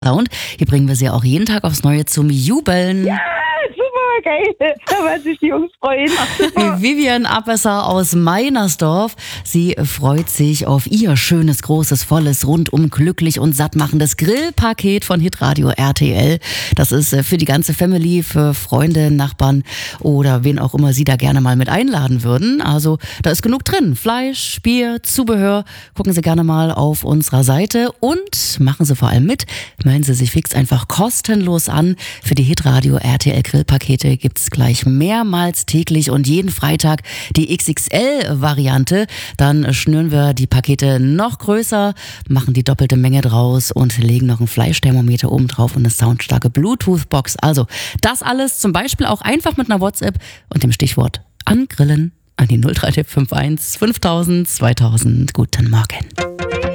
Und hier bringen wir sie auch jeden Tag aufs Neue zum Jubeln. Ja, super, geil. Da werden sich die Jungs freuen. Vivian Abesser aus Meinersdorf. Sie freut sich auf ihr schönes, großes, volles, rundum glücklich und sattmachendes Grillpaket von Hitradio RTL. Das ist für die ganze Family, für Freunde, Nachbarn oder wen auch immer Sie da gerne mal mit einladen würden. Also da ist genug drin. Fleisch, Bier, Zubehör. Gucken Sie gerne mal auf unserer Seite und machen Sie vor allem mit. Melden Sie sich fix einfach kostenlos an. Für die Hitradio RTL Grillpakete gibt's gleich mehrmals täglich und jeden Freitag die XXL-Variante. Dann schnüren wir die Pakete noch größer, machen die doppelte Menge draus und legen noch ein Fleischthermometer oben drauf und eine soundstarke Bluetooth-Box. Also das alles zum Beispiel auch einfach mit einer WhatsApp und dem Stichwort angrillen an die 03451 5000 2000. Guten Morgen.